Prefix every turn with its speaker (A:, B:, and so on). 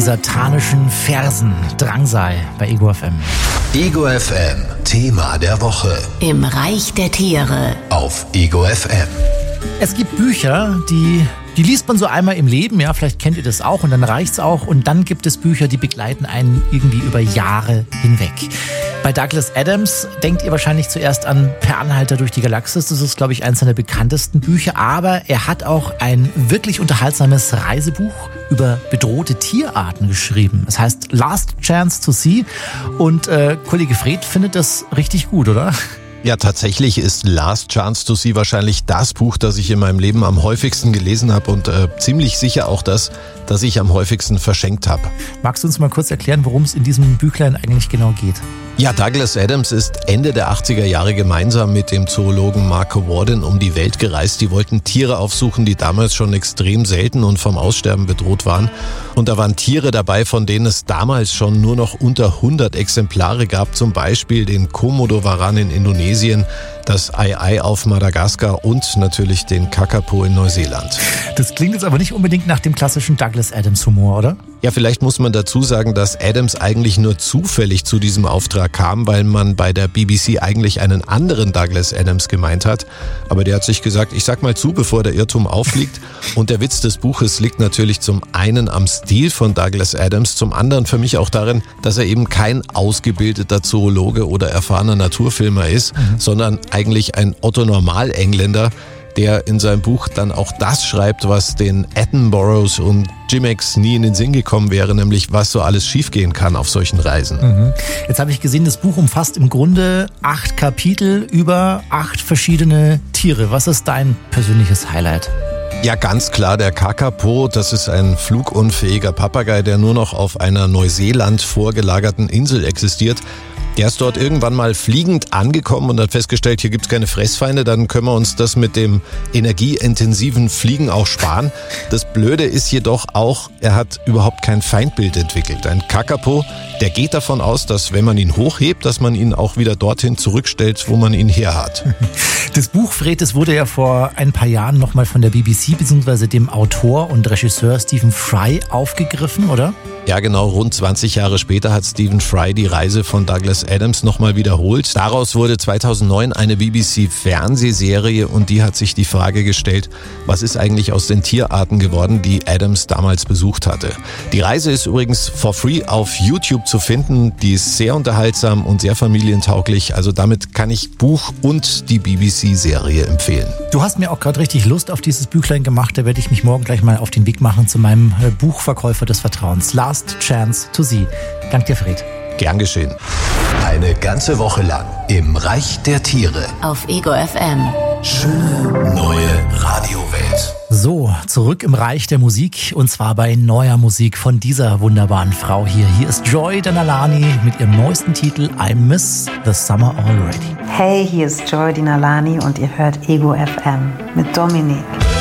A: satanischen Versen. Drangsal bei Ego FM.
B: Ego FM, Thema der Woche.
C: Im Reich der Tiere.
B: Auf Ego FM.
A: Es gibt Bücher, die liest man so einmal im Leben, ja, vielleicht kennt ihr das auch und dann reicht's auch. Und dann gibt es Bücher, die begleiten einen irgendwie über Jahre hinweg. Bei Douglas Adams denkt ihr wahrscheinlich zuerst an Per Anhalter durch die Galaxis. Das ist, glaube ich, eines seiner bekanntesten Bücher. Aber er hat auch ein wirklich unterhaltsames Reisebuch über bedrohte Tierarten geschrieben. Es heißt Last Chance to See. Und Kollege Fred findet das richtig gut, oder?
D: Ja, tatsächlich ist Last Chance to See wahrscheinlich das Buch, das ich in meinem Leben am häufigsten gelesen habe und ziemlich sicher auch das ich am häufigsten verschenkt habe.
A: Magst du uns mal kurz erklären, worum es in diesem Büchlein eigentlich genau geht?
D: Ja, Douglas Adams ist Ende der 80er Jahre gemeinsam mit dem Zoologen Marco Warden um die Welt gereist. Die wollten Tiere aufsuchen, die damals schon extrem selten und vom Aussterben bedroht waren. Und da waren Tiere dabei, von denen es damals schon nur noch unter 100 Exemplare gab. Zum Beispiel den Komodo-Varan in Indonesien, das Ai-Ai auf Madagaskar und natürlich den Kakapo in Neuseeland.
A: Das klingt jetzt aber nicht unbedingt nach dem klassischen Douglas Adams Humor, oder?
D: Ja, vielleicht muss man dazu sagen, dass Adams eigentlich nur zufällig zu diesem Auftrag kam, weil man bei der BBC eigentlich einen anderen Douglas Adams gemeint hat. Aber der hat sich gesagt, ich sag mal zu, bevor der Irrtum aufliegt. Und der Witz des Buches liegt natürlich zum einen am Stil von Douglas Adams, zum anderen für mich auch darin, dass er eben kein ausgebildeter Zoologe oder erfahrener Naturfilmer ist, sondern eigentlich ein Otto-Normal-Engländer, der in seinem Buch dann auch das schreibt, was den Attenboroughs und Jimmex nie in den Sinn gekommen wäre, nämlich was so alles schiefgehen kann auf solchen Reisen.
A: Jetzt habe ich gesehen, das Buch umfasst im Grunde 8 Kapitel über 8 verschiedene Tiere. Was ist dein persönliches Highlight?
D: Ja, ganz klar, der Kakapo, das ist ein flugunfähiger Papagei, der nur noch auf einer Neuseeland vorgelagerten Insel existiert. Der ist dort irgendwann mal fliegend angekommen und hat festgestellt, hier gibt's keine Fressfeinde, dann können wir uns das mit dem energieintensiven Fliegen auch sparen. Das Blöde ist jedoch auch, er hat überhaupt kein Feindbild entwickelt. Ein Kakapo, der geht davon aus, dass wenn man ihn hochhebt, dass man ihn auch wieder dorthin zurückstellt, wo man ihn her hat.
A: Das Buch, Fred, das wurde ja vor ein paar Jahren nochmal von der BBC bzw. dem Autor und Regisseur Stephen Fry aufgegriffen, oder?
D: Ja, genau, rund 20 Jahre später hat Stephen Fry die Reise von Douglas Adams nochmal wiederholt. Daraus wurde 2009 eine BBC-Fernsehserie und die hat sich die Frage gestellt, was ist eigentlich aus den Tierarten geworden, die Adams damals besucht hatte. Die Reise ist übrigens for free auf YouTube zu finden. Die ist sehr unterhaltsam und sehr familientauglich. Also damit kann ich Buch und die BBC-Serie empfehlen.
A: Du hast mir auch gerade richtig Lust auf dieses Büchlein gemacht. Da werde ich mich morgen gleich mal auf den Weg machen zu meinem Buchverkäufer des Vertrauens. Last Chance to See. Danke dir, Fred.
D: Gern geschehen.
B: Eine ganze Woche lang im Reich der Tiere.
C: Auf Ego FM.
B: Schöne neue Radiowelt.
A: So, zurück im Reich der Musik und zwar bei neuer Musik von dieser wunderbaren Frau hier. Hier ist Joy Dinalani mit ihrem neuesten Titel I Miss the Summer Already.
E: Hey, hier ist Joy Dinalani und ihr hört Ego FM mit Dominik.